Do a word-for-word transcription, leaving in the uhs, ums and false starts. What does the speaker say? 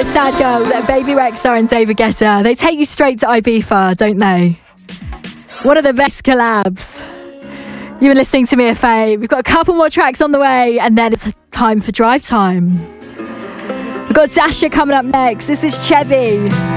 Sad Girls, Baby Rexha and David Guetta. They take you straight to Ibiza, don't they? One of the best collabs. You've been listening to Mia Faye. We've got a couple more tracks on the way, and then it's time for drive time. We've got Dasha coming up next. This is Chevy.